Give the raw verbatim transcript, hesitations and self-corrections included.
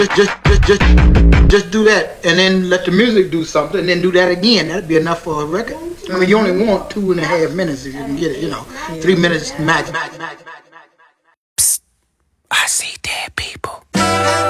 just, just, just, just, just do that, and then let the music do something, and then do that again. That'd be enough for a record. I mean, you only want two and a half minutes if you can get it. You know, three minutes max. max, max, max. Psst, I see dead people.